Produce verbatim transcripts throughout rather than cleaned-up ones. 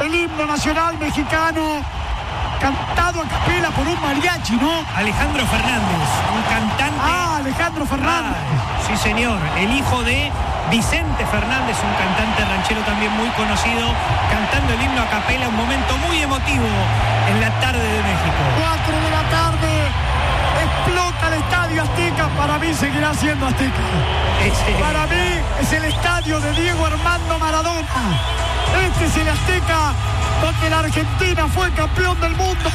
el himno nacional mexicano, cantado a capela por un mariachi, ¿no? Alejandro Fernández, un cantante. Ah, Alejandro Fernández. Ah, sí, señor, el hijo de Vicente Fernández, un cantante ranchero también muy conocido, cantando el himno a capela, un momento muy emotivo en la tarde de México. Cuatro de la tarde, explota el Estadio Azteca. Para mí seguirá siendo Azteca. Ese... Para mí es el estadio de Diego Armando Maradona. Este es el Azteca donde la Argentina fue campeón del mundo.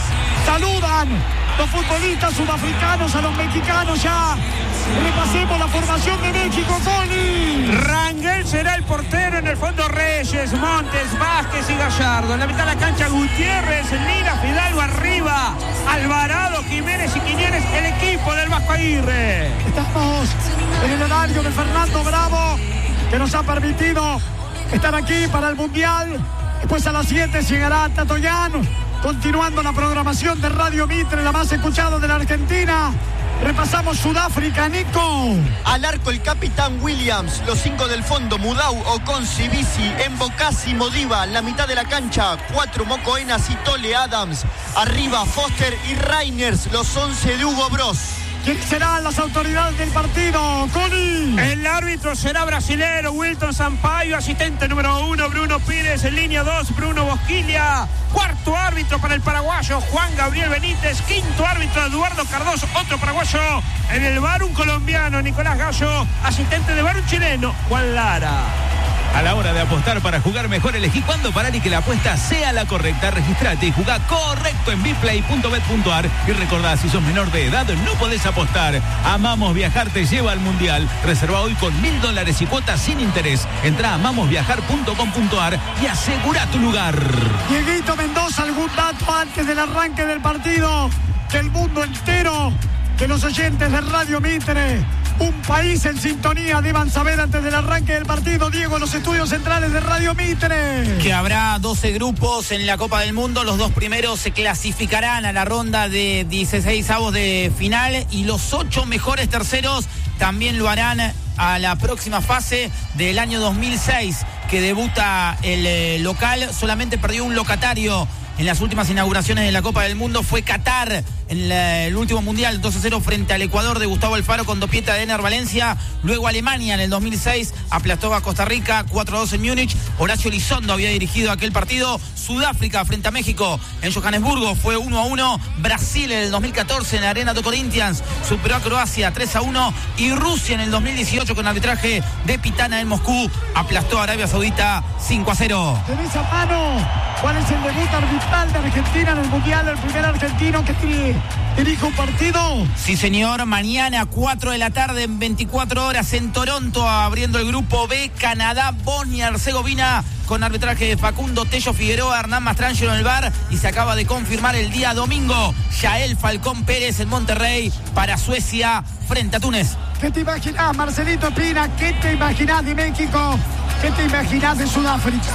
Saludan los futbolistas sudafricanos a los mexicanos ya. Repasemos la formación de México, Coli. Rangel será el portero, en el fondo Reyes, Montes, Vázquez y Gallardo. En la mitad de la cancha Gutiérrez, Lira, Fidalgo arriba, Alvarado, Jiménez y Quiñones, el equipo del Vasco Aguirre. Estamos en el horario de Fernando Bravo, que nos ha permitido estar aquí para el Mundial. Después a las siete llegará Tatoyán, continuando la programación de Radio Mitre, la más escuchada de la Argentina. Repasamos Sudáfrica, Nico. Al arco el capitán Williams, los cinco del fondo, Mudau, Ocon, Cibisi, Embocasi, Modiva. La mitad de la cancha, cuatro Mocoenas y Tole Adams. Arriba Foster y Reiners, los once de Hugo Bros. ¿Quiénes serán las autoridades del partido, Coli? El árbitro será brasilero, Wilton Sampaio. Asistente número uno, Bruno Pires. En línea dos, Bruno Bosquilla. Cuarto árbitro para el paraguayo, Juan Gabriel Benítez. Quinto árbitro, Eduardo Cardoso, otro paraguayo. En el V A R, un colombiano, Nicolás Gallo. Asistente de V A R, un chileno, Juan Lara. A la hora de apostar para jugar mejor, elegí cuándo parar y que la apuesta sea la correcta. Registrate y jugá correcto en biplay punto bet punto ar. Y recordá, si sos menor de edad, no podés apostar. Amamos Viajar te lleva al Mundial. Reserva hoy con mil dólares y cuotas sin interés. Entrá a amamos viajar punto com punto ar y asegura tu lugar. Dieguito Mendoza, ¿algún dato antes del arranque del partido? Que el mundo entero, que los oyentes de Radio Mitre, un país en sintonía, deban saber antes del arranque del partido. Diego, los estudios centrales de Radio Mitre. Que habrá doce grupos en la Copa del Mundo. Los dos primeros se clasificarán a la ronda de dieciseisavos de final y los ocho mejores terceros también lo harán a la próxima fase del año dos mil seis, que debuta el eh, local. Solamente perdió un locatario en las últimas inauguraciones de la Copa del Mundo. Fue Qatar en la, el último Mundial, dos a cero frente al Ecuador de Gustavo Alfaro con dopieta de Ener Valencia. Luego Alemania en el dos mil seis aplastó a Costa Rica cuatro a dos en Múnich. Horacio Elizondo había dirigido aquel partido. Sudáfrica frente a México en Johannesburgo fue uno a uno. Brasil en el dos mil catorce en la Arena de Corinthians superó a Croacia tres a uno. Y Rusia en el dos mil dieciocho con arbitraje de Pitana en Moscú aplastó a Arabia Saudita cinco a cero. ¿Tenés a mano cuál es el debut arbitral de Argentina en el Mundial? El primer argentino que dirige un partido. Sí, señor. Mañana, cuatro de la tarde, en veinticuatro horas, en Toronto, abriendo el grupo B, Canadá, Bosnia, Herzegovina, con arbitraje de Facundo Tello Figueroa, Hernán Mastrangelo en el V A R, y se acaba de confirmar el día domingo, Yael Falcón Pérez en Monterrey para Suecia frente a Túnez. ¿Qué te imaginás, Marcelito Espina? ¿Qué te imaginás de México? ¿Qué te imaginás de Sudáfrica?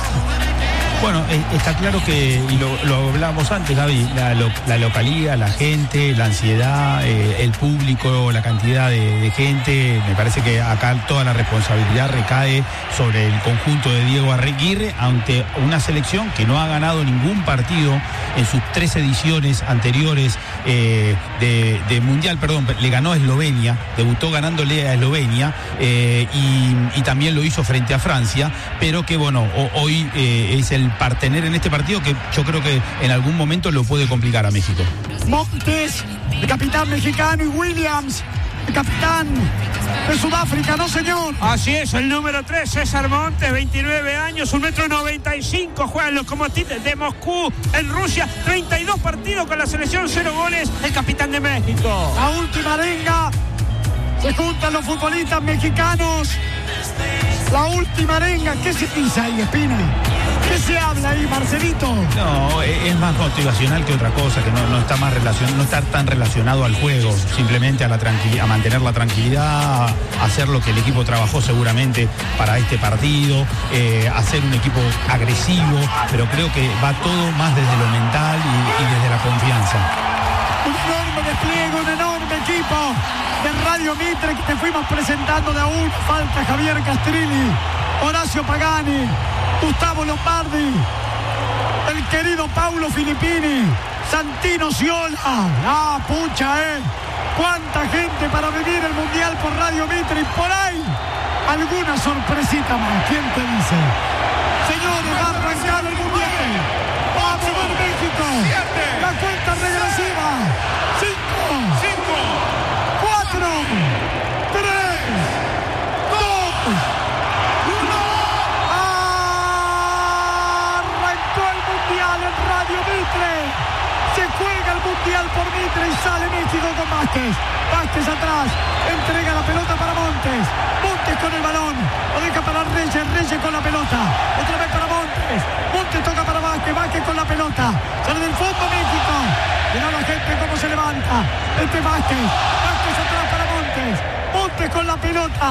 Bueno, eh, está claro que, y lo, lo hablábamos antes, Gaby, la, lo, la localidad, la gente, la ansiedad, eh, el público, la cantidad de, de gente. Me parece que acá toda la responsabilidad recae sobre el conjunto de Diego Aguirre ante una selección que no ha ganado ningún partido en sus tres ediciones anteriores eh, de, de Mundial. Perdón, le ganó a Eslovenia, debutó ganándole a Eslovenia eh, y, y también lo hizo frente a Francia, pero que bueno, o, hoy eh, es el partener en este partido que yo creo que en algún momento lo puede complicar a México. Montes, el capitán mexicano, y Williams, el capitán de Sudáfrica, ¿no, señor? Así es, el número tres, César Montes, veintinueve años, un metro noventa y cinco, juega en Lokomotiv de Moscú, en Rusia, treinta y dos partidos con la selección, cero goles, el capitán de México. La última arenga, se juntan los futbolistas mexicanos. La última arenga, ¿qué se pisa ahí, Espina? ¿Qué se habla ahí, Marcelito? No, es más motivacional que otra cosa, que no, no está más relacion, no está tan relacionado al juego, simplemente a la tranquilidad, a mantener la tranquilidad, a hacer lo que el equipo trabajó seguramente para este partido, eh, hacer un equipo agresivo, pero creo que va todo más desde lo mental y, y desde la confianza. Un enorme despliegue, un enorme equipo de Radio Mitre que te fuimos presentando de a uno. Falta Javier Castrilli, Horacio Pagani, Gustavo Lombardi, el querido Paulo Filippini, Santino Sciola. Ah, pucha, eh. Cuánta gente para vivir el Mundial por Radio Mitre y por ahí alguna sorpresita más. ¿Quién te dice? Señores, va a arrancar el Mundial. Va a mover México. La cuenta regresiva. Cinco. Cinco. Cuatro. Tres. Dos. Uno. Arrancó el Mundial en Radio Mitre. Se juega el Mundial por Mitre y sale México con Vázquez. Vázquez atrás. Entrega la pelota para Montes. Montes con el balón. Lo deja para Reyes. Reyes con la pelota. Otra vez para Montes. Montes toca para Vázquez. Vázquez con la pelota. Sale del fondo México. Mira la gente cómo se levanta. Este Vázquez. Vázquez atrás para Montes. Montes con la pelota.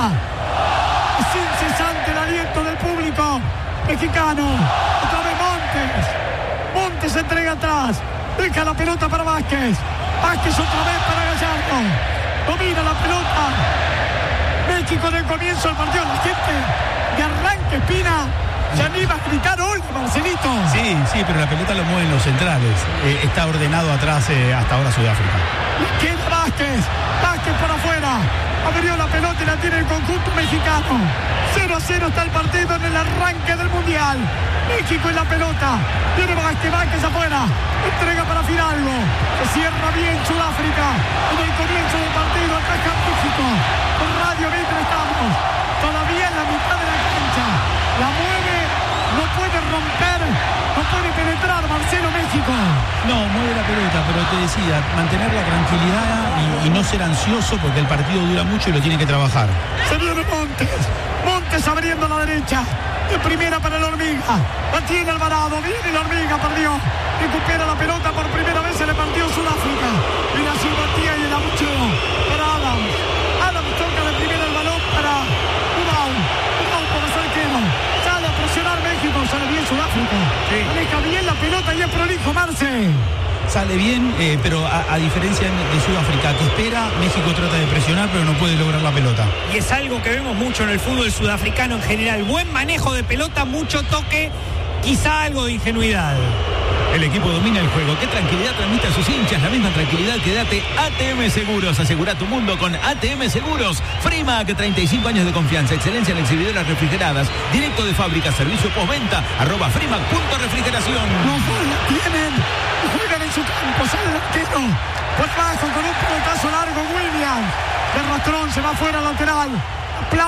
Es incesante el aliento del público mexicano. Otra vez Montes. Montes se entrega atrás. Deja la pelota para Vázquez. Vázquez otra vez para Gallardo. Domina la pelota. México en el comienzo del partido. La gente de arranque, Espina, se anima a gritar gol, Marcelito. Sí, sí, pero la pelota lo mueven los centrales. Eh, está ordenado atrás eh, hasta ahora Sudáfrica. Queda Vázquez. Vázquez por afuera. Abrió la pelota y la tiene el conjunto mexicano. cero a cero está el partido en el arranque del Mundial. México en la pelota. Viene Vázquez, Vázquez afuera. Entrega para Fidalgo. Se cierra bien Sudáfrica. En el comienzo del partido ataca México. Con Radio Mitre estamos. Todavía en la mitad de la cancha. La mueve. No puede romper. No puede penetrar Marcelo México. No, mueve la pelota, pero te decía, mantener la tranquilidad y, y no ser ansioso porque el partido dura mucho y lo tiene que trabajar. Se viene Montes. Montes abriendo a la derecha. De primera para el Hormiga. La tiene Alvarado. Viene la Hormiga. Perdió. Recupera la pelota. Por primera vez se le partió Sudáfrica. Y la simpatía y el abucheo para Adams. Adams toca de primera el balón para Udau. Udau por el arquero. Sale a presionar México. Sale bien Sudáfrica. Sí. Aleja bien la pelota y es prolijo Marce. Sale bien, eh, pero a, a diferencia de Sudáfrica, que espera, México trata de presionar, pero no puede lograr la pelota. Y es algo que vemos mucho en el fútbol sudafricano en general. Buen manejo de pelota, mucho toque, quizá algo de ingenuidad. El equipo domina el juego. ¿Qué tranquilidad transmite a sus hinchas? La misma tranquilidad que date A T M Seguros. Asegura tu mundo con A T M Seguros. Frimac, treinta y cinco años de confianza. Excelencia en exhibidoras refrigeradas. Directo de fábrica. Servicio postventa. Arroba Frimac punto refrigeración. Los goles tienen y juegan en su campo. Sale el arquero. Por abajo con un pelotazo largo Williams. De rastrón se va fuera lateral. Aplausos.